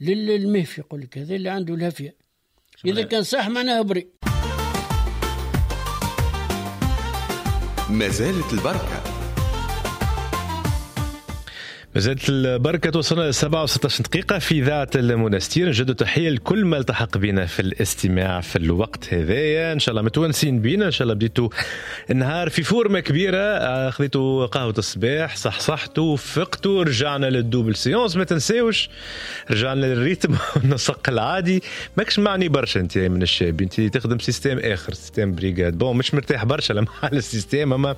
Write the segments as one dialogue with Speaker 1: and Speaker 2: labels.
Speaker 1: للمهفي، يقول لك هذا اللي عنده الهفية، إذا كان صح معناها بري.
Speaker 2: ما زالت البركة.
Speaker 3: ما زالت البركة. توصلنا ل 7:16 دقيقة في إذاعة المنستير. نجد تحية لكل ما التحق بنا في الاستماع في الوقت هذايا. إن شاء الله متونسين بينا، إن شاء الله بديتوا النهار في فورمة كبيرة، خذيتوا قهوة الصباح، صحصحتوا، فقتوا، رجعنا للدوبل سيونس. ما تنساوش رجعنا للريتم والنسق العادي. ماكش معني برشا أنت من الشاب، أنت تخدم سيستم آخر، سيستم بريغاد. بون مش مرتاح برشا لما على السيستم، أما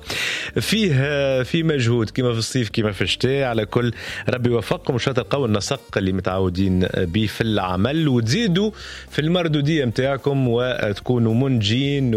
Speaker 3: فيه مجهود كما في الصيف كما في الشتاء. على كل ربي يوفقكم، وإن شاء الله تلقاو النسق اللي متعودين به في العمل، وتزيدوا في المردودية متاعكم وتكونوا منجين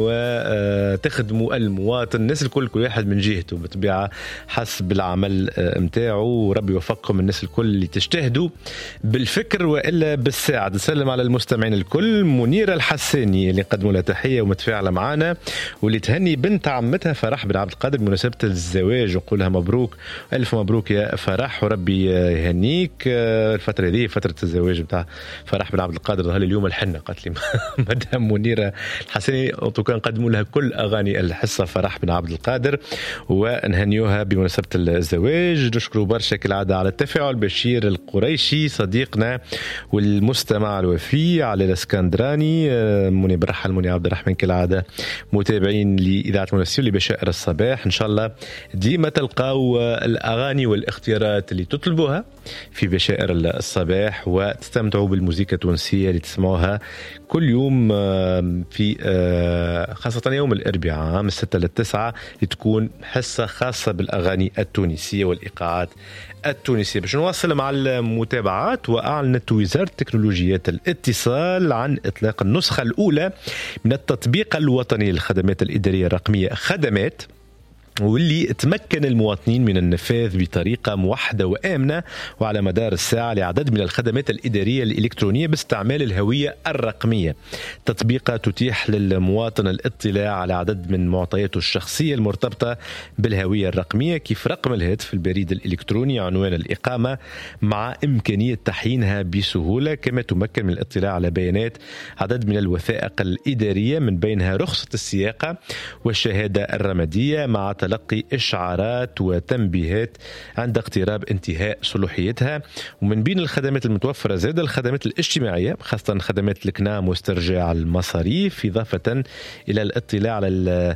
Speaker 3: وتخدموا المواطن. الناس الكل كل واحد من جهته بطبيعة حسب العمل متاعه. وربي يوفقكم الناس الكل اللي تجتهدوا بالفكر وإلا بالساعد. نسلم على المستمعين الكل. منيرة الحساني اللي قدموا لها تحية ومتفاعلة معنا، واللي تهني بنت عمتها فرح بن عبد القادر بمناسبة الزواج، ونقولها مبروك، ألف مبروك يا فرح، وربي يهنيك. الفترة دي فترة الزواج بتاع فرح بن عبد القادر، ظهر اليوم الحنة قالت لي مدام منيرة الحسني، وكان قدموا لها كل أغاني الحصة فرح بن عبد القادر، ونهنيوها بمناسبة الزواج. نشكروا برشا كالعادة على التفاعل. بشير القريشي صديقنا والمستمع الوفي، علي الاسكندراني، مني برحل، مني عبد الرحمن كالعادة متابعين لإذاعة المنستير لبشائر الصباح. إن شاء الله ديما تلقاو الأغاني والاختيارات اللي تطلبوها في بشائر الصباح، وتستمتعوا بالموسيقى التونسية اللي تسمعوها كل يوم، في خاصة يوم الأربعاء من 6 ل 9 لتكون حصة خاصة بالأغاني التونسية والإيقاعات التونسية. باش نواصل مع المتابعات. وأعلنت وزارة تكنولوجيات الاتصال عن إطلاق النسخة الأولى من التطبيق الوطني للخدمات الإدارية الرقمية خدمات، واللي تمكن المواطنين من النفاذ بطريقة موحدة وآمنة وعلى مدار الساعة لعدد من الخدمات الإدارية الإلكترونية باستعمال الهوية الرقمية. تطبيقة تتيح للمواطن الاطلاع على عدد من معطياته الشخصية المرتبطة بالهوية الرقمية، كيف رقم الهاتف، البريد الإلكتروني، عنوان الإقامة، مع إمكانية تحيينها بسهولة. كما تمكن من الاطلاع على بيانات عدد من الوثائق الإدارية، من بينها رخصة السياقة والشهادة الرمادية، مع تلقي إشعارات وتنبيهات عند اقتراب انتهاء صلاحيتها. ومن بين الخدمات المتوفرة زاد الخدمات الاجتماعية، خاصة خدمات الكنام واسترجاع المصاريف، إضافة إلى الاطلاع على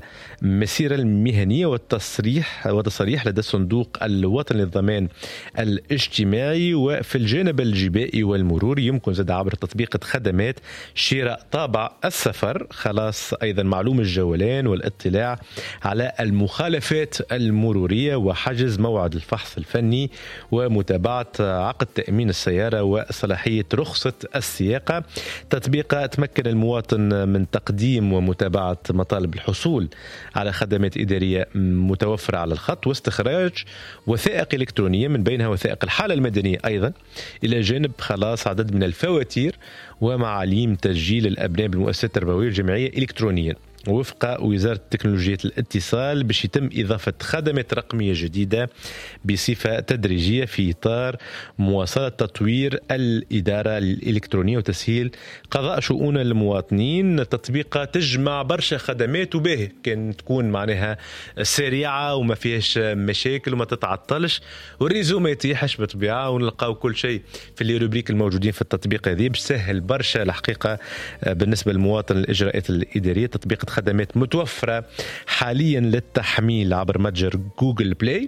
Speaker 3: المسيرة المهنية وتصريح لدى الصندوق الوطني للضمان الاجتماعي. وفي الجانب الجبائي والمروري يمكن زاد عبر تطبيق خدمات شراء طابع السفر، خلاص أيضا معلوم الجولان، والاطلاع على المخالفات المرورية، وحجز موعد الفحص الفني، ومتابعة عقد تأمين السيارة، وصلاحية رخصة السياقة. تطبيق تمكن المواطن من تقديم ومتابعة مطالب الحصول على خدمات إدارية متوفرة على الخط، واستخراج وثائق إلكترونية من بينها وثائق الحالة المدنية أيضا، إلى جانب خلاص عدد من الفواتير ومعاليم تسجيل الأبناء بالمؤسسات التربوية الجامعية إلكترونيا. وفق وزارة تكنولوجيا الاتصال باش يتم إضافة خدمات رقمية جديدة بصفة تدريجية في إطار مواصلة تطوير الإدارة الإلكترونية وتسهيل قضاء شؤون المواطنين. تطبيقة تجمع برشا خدمات وباهي، كان تكون معناها سريعة وما فيهاش مشاكل وما تتعطلش، والريزو ما يتيحش بطبيعة، ونلقاو كل شيء في اللي روبريك الموجودين في التطبيق هذه، باش سهل برشا الحقيقة بالنسبة للمواطن الإجراءات الإدارية. تطبيق خدمات متوفرة حاليا للتحميل عبر متجر جوجل بلاي،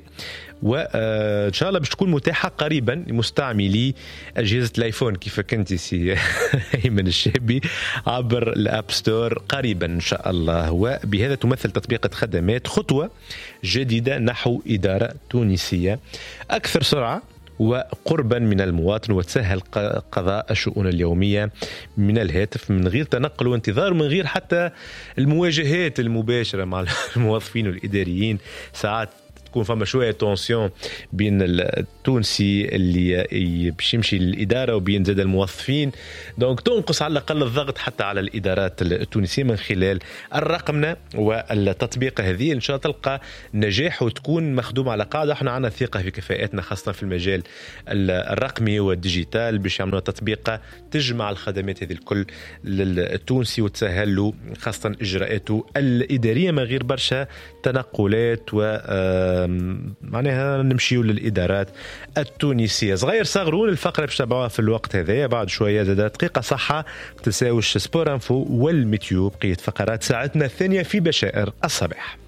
Speaker 3: وإن شاء الله باش تكون متاحة قريبا لمستعملي أجهزة الآيفون كيف كنت سي أيمن الشابي عبر الأب ستور قريبا إن شاء الله. وبهذا تمثل تطبيقة خدمات خطوة جديدة نحو إدارة تونسية أكثر سرعة وقربا من المواطن، وتسهل قضاء الشؤون اليومية من الهاتف من غير تنقل وانتظار، من غير حتى المواجهات المباشرة مع الموظفين والإداريين. ساعات تكون فما شويه تونسيون بين التونسي اللي باش يمشي للاداره وبين زاد الموظفين، دونك تنقص على الاقل الضغط حتى على الادارات التونسيه من خلال الرقمنه والتطبيق. هذه ان شاء الله تلقى نجاح وتكون مخدومه على قاعده. احنا عندنا ثقه في كفاءاتنا خاصه في المجال الرقمي والديجيتال باش يعملوا تطبيقه تجمع الخدمات هذه الكل للتونسي وتسهل له خاصه اجراءاته الاداريه من غير برشا تنقلات ومعناها نمشيو للادارات التونسيه. صغير صغرون الفقره باش تتابعوها في الوقت هذايا، بعد شويه زاد دقيقه صحه، تنساوش سبور انفو والميتيو بقيه فقرات ساعتنا الثانيه في بشائر الصباح.